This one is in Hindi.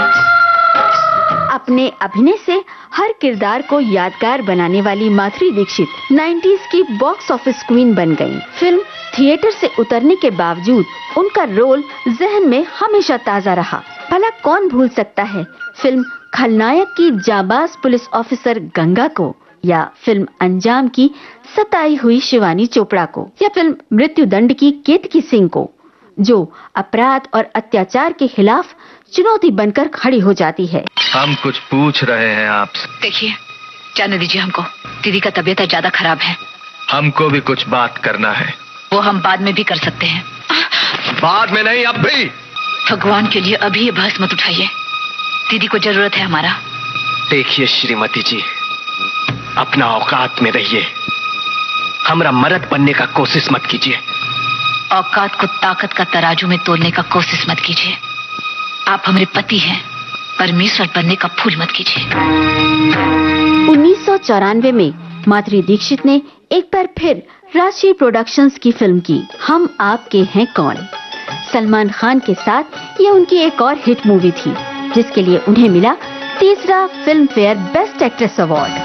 अपने अभिनय से हर किरदार को यादगार बनाने वाली माधुरी दीक्षित 90s की बॉक्स ऑफिस क्वीन बन गईं। फिल्म थिएटर से उतरने के बावजूद उनका रोल जहन में हमेशा ताजा रहा। भला कौन भूल सकता है फिल्म खलनायक की जाबाज पुलिस ऑफिसर गंगा को, या फिल्म अंजाम की सताई हुई शिवानी चोपड़ा को, या फिल्म मृत्युदंड की केतकी सिंह को, जो अपराध और अत्याचार के खिलाफ चुनौती बनकर खड़ी हो जाती है। हम कुछ पूछ रहे हैं आपसे। देखिए, जाने दीजिए हमको, दीदी का तबीयत ज्यादा खराब है। हमको भी कुछ बात करना है। वो हम बाद में भी कर सकते हैं। बाद में नहीं, अब भी। भगवान के लिए अभी ये बहस मत उठाइए, दीदी को जरूरत है हमारा। देखिए श्रीमती जी, अपना औकात में रहिए, हमरा मर्द बनने का कोशिश मत कीजिए। औकात को ताकत का तराजू में तोलने का कोशिश मत कीजिए। आप हमारे पति हैं, परमेश्वर बनने का फूल मत कीजिए। 1994 में माधुरी दीक्षित ने एक बार फिर राजश्री प्रोडक्शंस की फिल्म की हम आपके हैं कौन। सलमान खान के साथ ये उनकी एक और हिट मूवी थी, जिसके लिए उन्हें मिला तीसरा film fair best actress award.